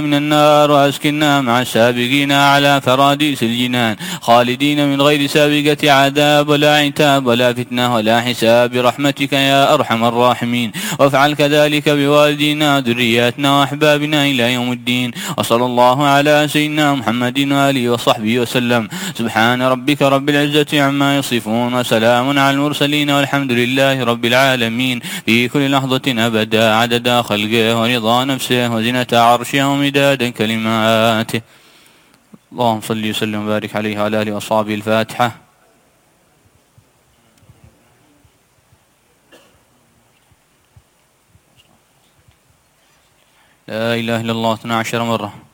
من النار وأسكننا مع السابقين على فراديس الجنان خالدين من غير سابقة عذاب ولا عتاب ولا فتنة ولا حساب برحمتك يا أرحم الراحمين. وافعل كذلك بوالدينا وذرياتنا وأحبابنا إلى يوم الدين. وصلى الله على سيدنا محمد وآله وصحبه وسلم. سبحان ربك رب العزة عما يصفون وسلام على المرسلين والحمد لله رب العالمين في كل لحظة أبدا عدد خلقه ورضا نفسه وزنة عرشه ومداد كلماته. اللهم صل وسلم وبارك عليه وعلى آله وأصحابه. الفاتحة. لا إله إلا الله 12 مرة.